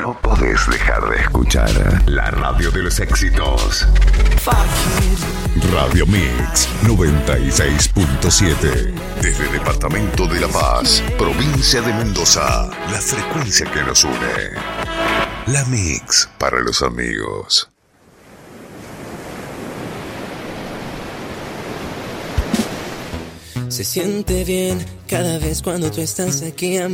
no podés dejar de escuchar la radio de los éxitos. Radio Mix 96.7. Desde Departamento de La Paz, provincia de Mendoza, la frecuencia que nos une. La Mix para los amigos. Se siente bien cada vez cuando tú estás aquí a